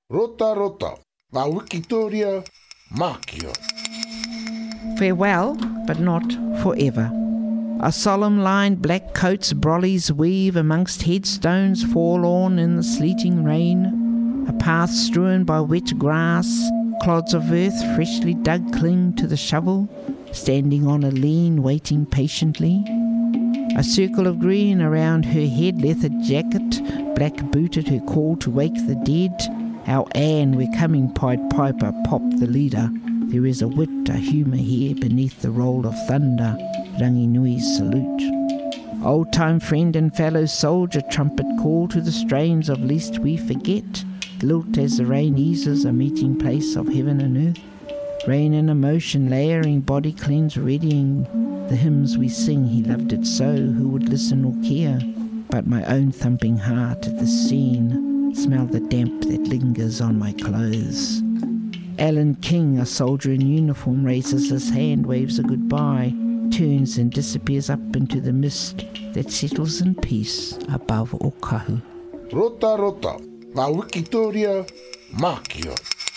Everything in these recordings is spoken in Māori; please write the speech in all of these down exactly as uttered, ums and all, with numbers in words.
Rota rota, ngā Wikitoria Mākio. Farewell, but not forever. A solemn line, black coats, brollies weave amongst headstones forlorn in the sleeting rain. A path strewn by wet grass, clods of earth freshly dug cling to the shovel, standing on a lean, waiting patiently. A circle of green around her head, leather jacket, black booted, her call to wake the dead. Our Anne, we're coming, Pied Piper, pop the leader. There is a wit, a humour here beneath the roll of thunder, Ranginui's salute. Old-time friend and fellow soldier, trumpet call to the strains of Lest We Forget. Lilt as the rain eases, a meeting place of heaven and earth. Rain and emotion layering, body cleanse, readying the hymns we sing. He loved it so, who would listen or care? But my own thumping heart at the scene, smell the damp that lingers on my clothes. Alan King, a soldier in uniform, raises his hand, waves a goodbye, turns and disappears up into the mist that settles in peace above Okahu. Rota rota, ngā Wikitoria Mākio.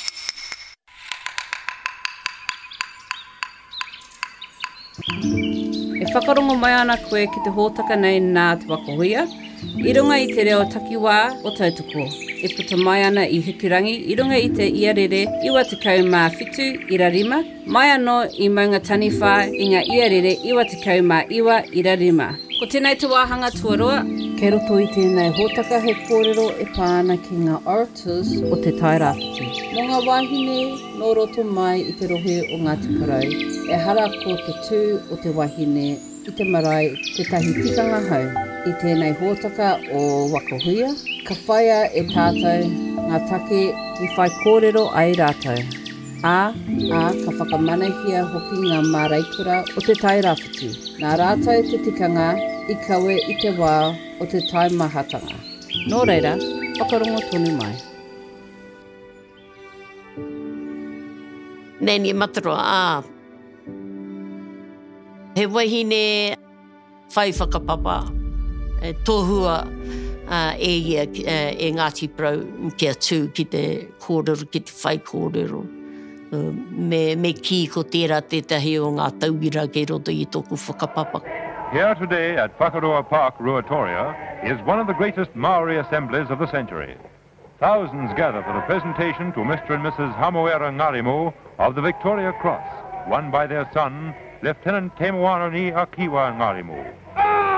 E whakarongo mai ana koe ki te hōtaka nei nā te wakahuia, i runga i te reo takiwā o Tautoko. E puta mai ana i Hikurangi, i runga i te iarere iwa te kau mā whitu ira rima, mai anō i maunga taniwha i ngā iarere iwa te kau mā iwa ira rima. Ko tēnei te wāhanga tuaroa, kei roto i tēnei hōtaka he kōrero e pāna ki ngā orators o te tairāwhiti. Mō ngā wahine, nō roto mai i te rohe o ngā tuparau, e hara ko te tū o te wahine i te marae te tahi tikanga hau. I tēnei hōtaka o Wakahuia, ka whaia e tātou ngā take i whai kōrero ai rātou. Ā, ā, ka whakamanahia hoki ngā māreikura o te tairāwhiti. Nā rātou te tikanga i kawe i te wā o te taimahatanga. Nō reira, whakarongo tonu mai. Nēni mataroa, ā. He wahine whai whakapapa. E tohua uh, e ia uh, e Ngāti Porou kia tū ki te kōrero, ki te whai kōrero. Uh, me, me ki ko tērā tētahi o ngā tauira kei roto i tōku whakapapa. Here today at Whakaroa Park, Ruatoria, is one of the greatest Maori assemblies of the century. Thousands gather for the presentation to Mister and Missus Hamoera Ngarimu of the Victoria Cross, won by their son, Lieutenant Temuanani Akiwa Ngarimu.